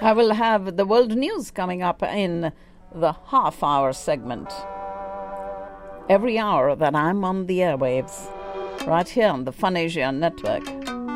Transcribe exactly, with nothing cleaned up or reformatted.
I will have the world news coming up in the half-hour segment. Every hour that I'm on the airwaves, right here on the Fun Asia Network.